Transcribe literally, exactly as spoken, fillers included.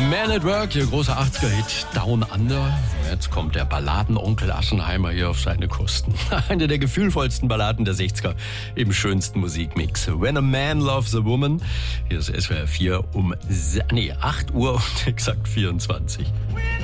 Man at Work, ihr großer achtziger-Hit Down Under. Jetzt kommt der Balladenonkel Assenheimer hier auf seine Kosten. Eine der gefühlvollsten Balladen der sechziger im schönsten Musikmix. When a Man Loves a Woman. Hier ist S W R vier um nee, acht Uhr und exakt vierundzwanzig.